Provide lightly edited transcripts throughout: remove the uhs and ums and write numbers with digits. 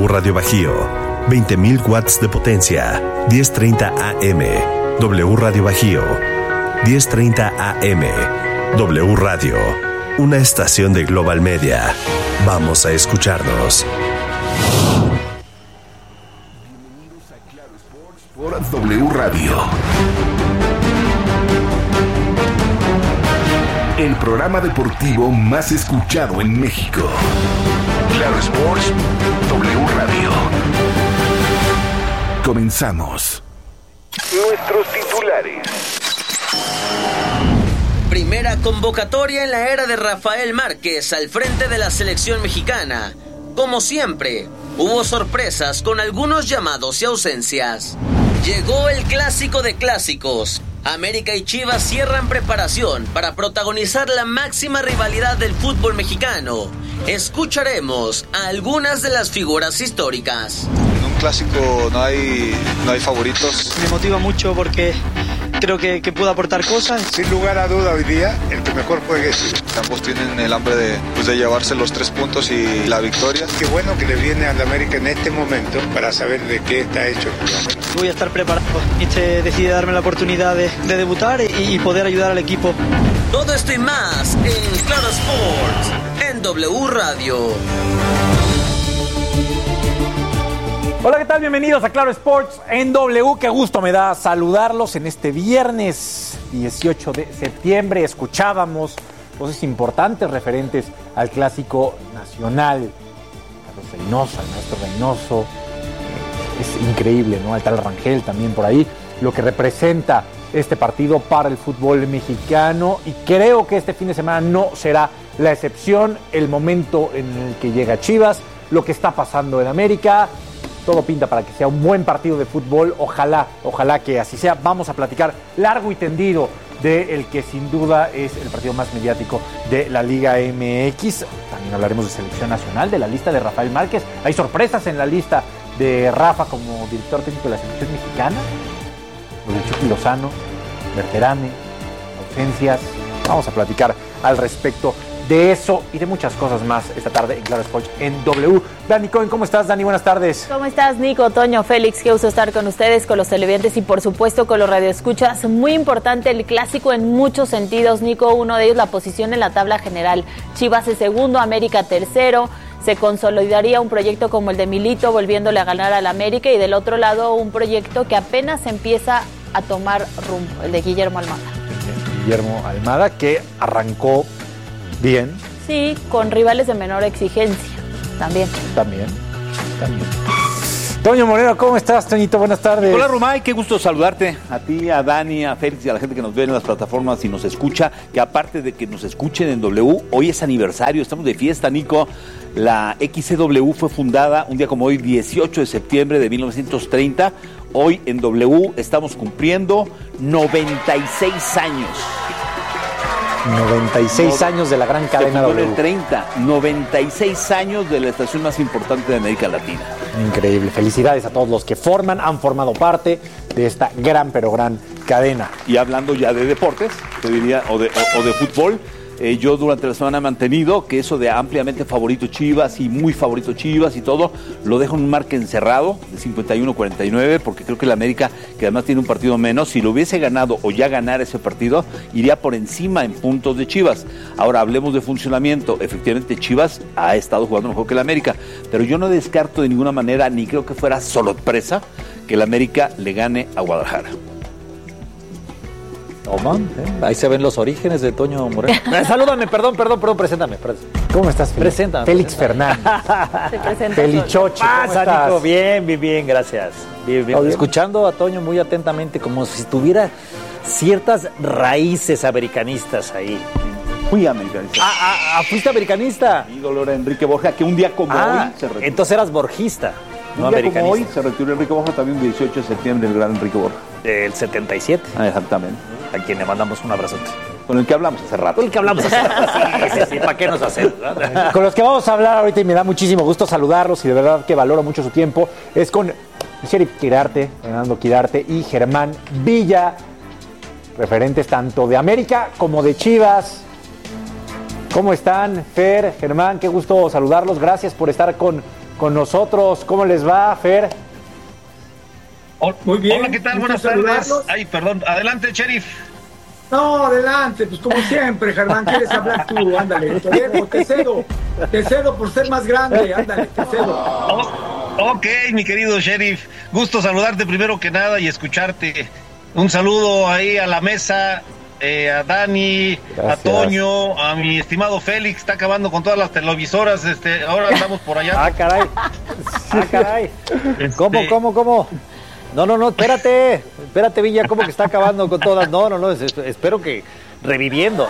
W Radio Bajío, 20.000 watts de potencia, 10:30 AM. W Radio Bajío, 10:30 AM. W Radio, una estación de Global Media. Vamos a escucharnos. Bienvenidos a Claro Sports por W Radio. El programa deportivo más escuchado en México. Claro Sports, W Radio. Comenzamos. Nuestros titulares. Primera convocatoria en la era de Rafael Márquez al frente de la selección mexicana. Como siempre, hubo sorpresas con algunos llamados y ausencias. Llegó el clásico de clásicos. América y Chivas cierran preparación para protagonizar la máxima rivalidad del fútbol mexicano. Escucharemos a algunas de las figuras históricas. En un clásico no hay favoritos. Me motiva mucho porque creo que puedo aportar cosas. Sin lugar a duda hoy día, el que mejor juegue es. Ambos tienen el hambre de llevarse los 3 puntos y la victoria. Qué bueno que le viene al América en este momento para saber de qué está hecho. Voy a estar preparado. Decidí darme la oportunidad de debutar y poder ayudar al equipo. Todo esto y más en Claro Sports, en W Radio. Hola, ¿qué tal? Bienvenidos a Claro Sports en W. Qué gusto me da saludarlos en este viernes 18 de septiembre. Escuchábamos cosas importantes referentes al Clásico Nacional. Carlos Reynoso, al maestro Reynoso. Es increíble, ¿no? Al tal Rangel también por ahí. Lo que representa este partido para el fútbol mexicano. Y creo que este fin de semana no será la excepción. El momento en el que llega Chivas, lo que está pasando en América. Todo pinta para que sea un buen partido de fútbol. Ojalá que así sea. Vamos a platicar largo y tendido de el que sin duda es el partido más mediático de la Liga MX. También hablaremos de selección nacional, de la lista de Rafael Márquez. Hay sorpresas en la lista de Rafa como director técnico de la selección mexicana. Lo de Chucky Lozano, Berterame, ausencias. Vamos a platicar al respecto de eso y de muchas cosas más esta tarde en Claro Sports en W. Dani Cohen, ¿cómo estás, Dani? Buenas tardes. ¿Cómo estás, Nico, Toño, Félix? Qué gusto estar con ustedes, con los televidentes y por supuesto con los radioescuchas. Muy importante el clásico en muchos sentidos, Nico. Uno de ellos, la posición en la tabla general. Chivas es segundo, América tercero. Se consolidaría un proyecto como el de Milito, volviéndole a ganar al América. Y del otro lado, un proyecto que apenas empieza a tomar rumbo, el de Guillermo Almada. Guillermo Almada, que arrancó bien. Sí, con rivales de menor exigencia, también. Toño Moreno, ¿cómo estás, Toñito? Buenas tardes. Hola, Romay, qué gusto saludarte. A ti, a Dani, a Félix y a la gente que nos ve en las plataformas y nos escucha. Que aparte de que nos escuchen en W, hoy es aniversario, estamos de fiesta, Nico. La XCW fue fundada un día como hoy, 18 de septiembre de 1930. Hoy en W estamos cumpliendo 96 años. 96 años de la gran cadena W. 96 años de la estación más importante de América Latina. Increíble. Felicidades a todos los que han formado parte de esta gran, pero gran cadena. Y hablando ya de deportes, te diría, o de fútbol, yo durante la semana he mantenido que eso de ampliamente favorito Chivas y muy favorito Chivas y todo, lo dejo en un marca encerrado de 51-49, porque creo que la América, que además tiene un partido menos, si lo hubiese ganado o ya ganara ese partido, iría por encima en puntos de Chivas. Ahora hablemos de funcionamiento. Efectivamente, Chivas ha estado jugando mejor que la América, pero yo no descarto de ninguna manera, ni creo que fuera sorpresa, que la América le gane a Guadalajara. Ahí se ven los orígenes de Toño Moreno. Salúdame, perdón, preséntame. ¿Cómo estás, Félix? Preséntame. Félix Fernández. Se presenta. Felichoche, ¿cómo estás? Nico? Bien, gracias. Bien. Escuchando a Toño muy atentamente, como si tuviera ciertas raíces americanistas ahí. Fui americanista. ¿Fuiste americanista? Mi ídolo era Enrique Borja, que un día como hoy se retiró. Entonces eras borjista, no un día americanista. como hoy se retiró Enrique Borja, también el 18 de septiembre, el gran Enrique Borja. Del 77. Exactamente. A quien le mandamos un abrazote. Con el que hablamos hace rato. Sí, ¿para qué nos hacemos? Con los que vamos a hablar ahorita y me da muchísimo gusto saludarlos y de verdad que valoro mucho su tiempo, es con Sheriff Quirarte, Fernando Quirarte y Germán Villa, referentes tanto de América como de Chivas. ¿Cómo están, Fer, Germán? Qué gusto saludarlos. Gracias por estar con con nosotros. ¿Cómo les va, Fer? Muy bien. Hola, ¿qué tal? Buenas tardes. Ay, perdón. Adelante, Sheriff. No, adelante, pues como siempre, Germán, ¿quieres hablar tú? Ándale, te cedo por ser más grande, ándale, te cedo. Ok, mi querido Sheriff, gusto saludarte primero que nada y escucharte. Un saludo ahí a la mesa, a Dani, gracias. A Toño, a mi estimado Félix, está acabando con todas las televisoras, ahora andamos por allá. Ah, caray. ¿Cómo? No, espérate, Villa, ¿cómo que está acabando con todas? No, espero que reviviendo.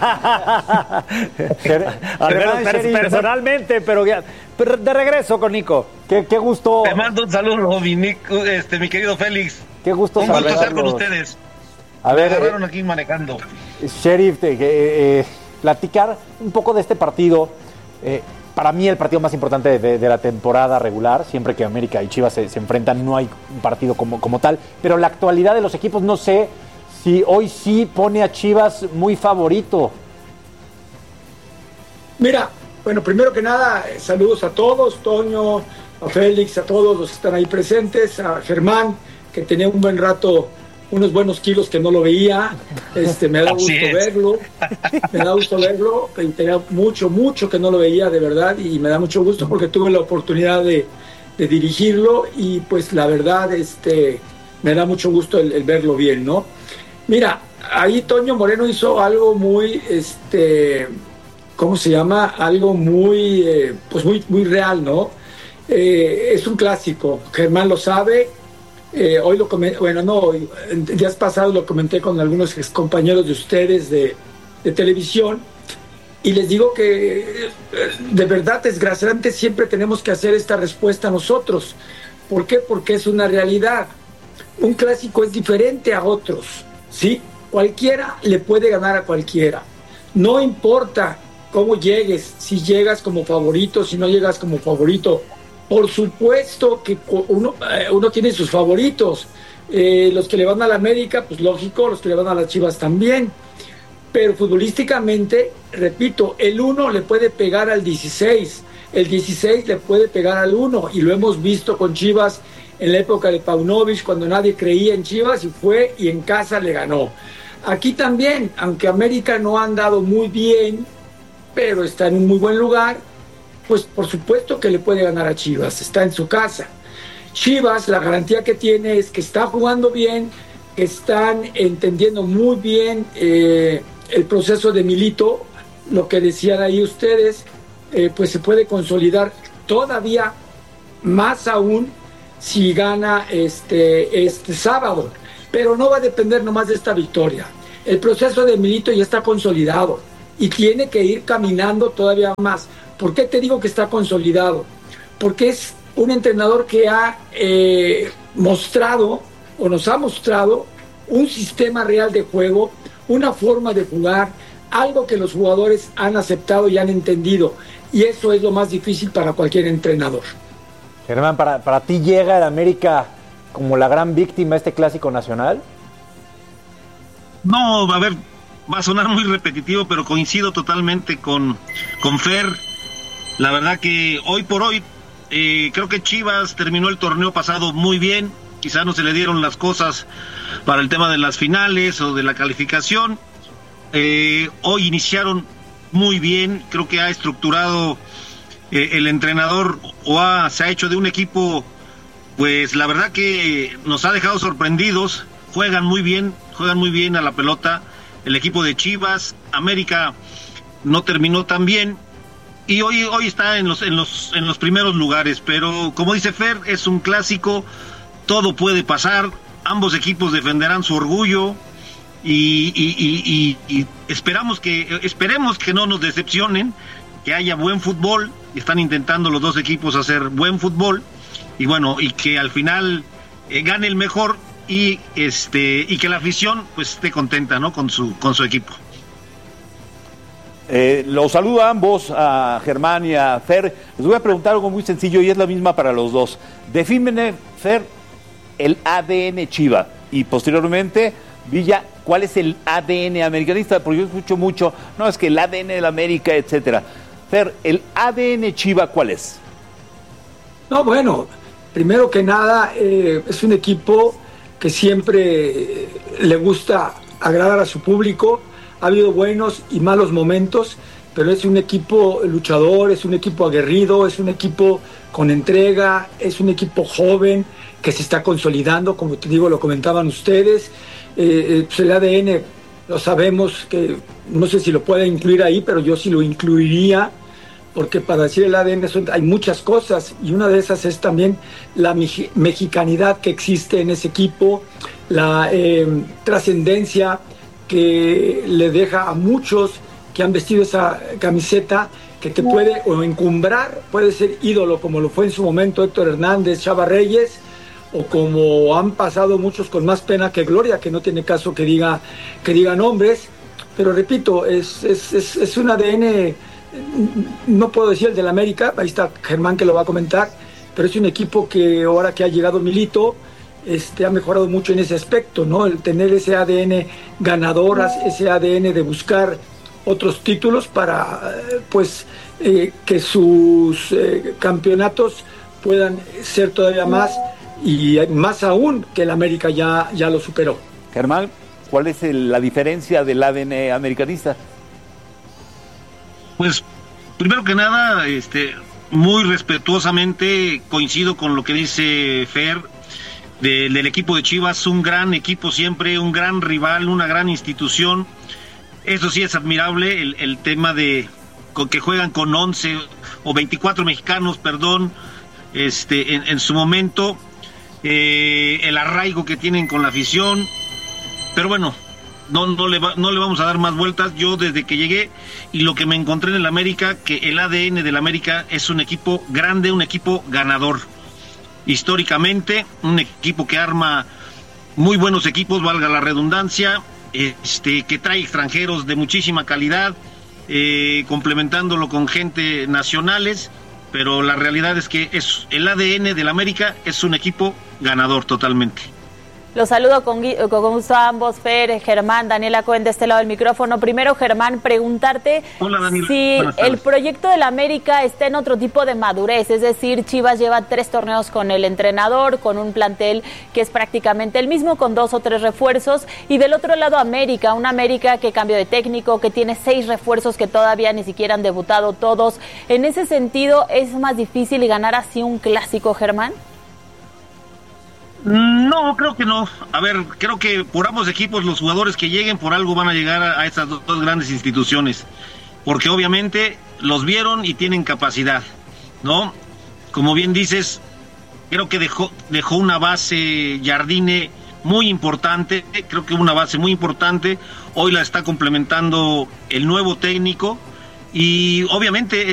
Personalmente, pero de regreso con Nico. Qué gusto. Te mando un saludo, mi querido Félix. Qué gusto. Un gusto estar con ustedes. A ver, me agarraron aquí manejando. Sheriff, platicar un poco de este partido. Para mí el partido más importante de la temporada regular, siempre que América y Chivas se enfrentan, no hay un partido como tal, pero la actualidad de los equipos, no sé si hoy sí pone a Chivas muy favorito. Mira, bueno, primero que nada, saludos a todos, Toño, a Félix, a todos los que están ahí presentes, a Germán, que tenía un buen rato, unos buenos kilos que no lo veía, me da gusto verlo, que tenía mucho que no lo veía de verdad, y me da mucho gusto porque tuve la oportunidad de dirigirlo, y pues la verdad, me da mucho gusto el verlo bien, ¿no? Mira, ahí Toño Moreno hizo algo muy, ¿cómo se llama? Algo muy, pues muy real, ¿no? Es un clásico, Germán lo sabe. Hoy lo comenté, en días pasados lo comenté con algunos compañeros de ustedes de televisión, y les digo que de verdad, desgraciadamente, siempre tenemos que hacer esta respuesta nosotros. ¿Por qué? Porque es una realidad. Un clásico es diferente a otros, ¿sí? Cualquiera le puede ganar a cualquiera. No importa cómo llegues, si llegas como favorito, si no llegas como favorito. Por supuesto que uno tiene sus favoritos. Los que le van a la América, pues lógico, los que le van a las Chivas también. Pero futbolísticamente, repito, el 1 le puede pegar al 16, el 16 le puede pegar al 1, y lo hemos visto con Chivas en la época de Paunovic, cuando nadie creía en Chivas, y fue y en casa le ganó. Aquí también, aunque América no ha andado muy bien, pero está en un muy buen lugar, pues por supuesto que le puede ganar a Chivas, está en su casa. Chivas, la garantía que tiene es que está jugando bien, que están entendiendo muy bien el proceso de Milito, lo que decían ahí ustedes, pues se puede consolidar todavía más aún si gana este sábado, pero no va a depender nomás de esta victoria. El proceso de Milito ya está consolidado y tiene que ir caminando todavía más. ¿Por qué te digo que está consolidado? Porque es un entrenador que ha mostrado, o nos ha mostrado, un sistema real de juego, una forma de jugar, algo que los jugadores han aceptado y han entendido. Y eso es lo más difícil para cualquier entrenador. Germán, ¿para ti llega el América como la gran víctima de este clásico nacional? No, a ver, va a sonar muy repetitivo, pero coincido totalmente con Fer. La verdad que hoy por hoy creo que Chivas terminó el torneo pasado muy bien. Quizá no se le dieron las cosas para el tema de las finales o de la calificación. Hoy iniciaron muy bien. Creo que ha estructurado el entrenador se ha hecho de un equipo, pues la verdad que nos ha dejado sorprendidos. Juegan muy bien a la pelota. El equipo de Chivas, América no terminó tan bien. Y hoy está en los primeros lugares, pero como dice Fer, es un clásico, todo puede pasar, ambos equipos defenderán su orgullo y esperemos que no nos decepcionen, que haya buen fútbol. Están intentando los dos equipos hacer buen fútbol y bueno, y que al final gane el mejor y que la afición pues esté contenta, ¿no? con su equipo. Los saludo a ambos, a Germán y a Fer. Les voy a preguntar algo muy sencillo y es la misma para los dos. Defíneme, Fer, el ADN Chiva y posteriormente, Villa, ¿cuál es el ADN americanista? Porque yo escucho mucho, no, es que el ADN de la América, etcétera. Fer, el ADN Chiva, ¿cuál es? No, bueno, primero que nada, es un equipo que siempre le gusta agradar a su público. Ha habido buenos y malos momentos, pero es un equipo luchador, es un equipo aguerrido, es un equipo con entrega, es un equipo joven que se está consolidando, como te digo, lo comentaban ustedes. Pues el ADN, lo sabemos, que no sé si lo puede incluir ahí, pero yo sí lo incluiría, porque para decir el ADN hay muchas cosas, y una de esas es también la mexicanidad que existe en ese equipo, la trascendencia que le deja a muchos que han vestido esa camiseta, que te puede o encumbrar, puede ser ídolo, como lo fue en su momento Héctor Hernández, Chava Reyes, o como han pasado muchos con más pena que gloria, que no tiene caso que diga nombres, pero repito, es un ADN, no puedo decir el del América, ahí está Germán que lo va a comentar, pero es un equipo que ahora que ha llegado Milito, ha mejorado mucho en ese aspecto, ¿no? El tener ese ADN ganador, ese ADN de buscar otros títulos para que sus campeonatos puedan ser todavía más, y más aún que el América ya lo superó. Germán, ¿cuál es la diferencia del ADN americanista? Pues primero que nada, muy respetuosamente coincido con lo que dice Fer del equipo de Chivas, un gran equipo siempre, un gran rival, una gran institución. Eso sí es admirable, el tema de que juegan con 11 o 24 mexicanos, perdón, en su momento, el arraigo que tienen con la afición, pero bueno, no le vamos a dar más vueltas. Yo desde que llegué y lo que me encontré en el América, que el ADN del América es un equipo grande, un equipo ganador, históricamente, un equipo que arma muy buenos equipos, valga la redundancia, que trae extranjeros de muchísima calidad, complementándolo con gente nacionales, pero la realidad es que el ADN del América es un equipo ganador totalmente. Los saludo con gusto a ambos, Fer, Germán, Daniela Cohen de este lado del micrófono. Primero, Germán, preguntarte si el proyecto del América está en otro tipo de madurez, es decir, Chivas lleva 3 torneos con el entrenador, con un plantel que es prácticamente el mismo, con 2 o 3 refuerzos, y del otro lado América, un América que cambió de técnico, que tiene 6 refuerzos que todavía ni siquiera han debutado todos. En ese sentido, ¿es más difícil ganar así un clásico, Germán? No, creo que no. A ver, creo que por ambos equipos los jugadores que lleguen por algo van a llegar a estas dos grandes instituciones, porque obviamente los vieron y tienen capacidad, ¿no? Como bien dices, creo que dejó una base Jardine muy importante, creo que una base muy importante, hoy la está complementando el nuevo técnico y obviamente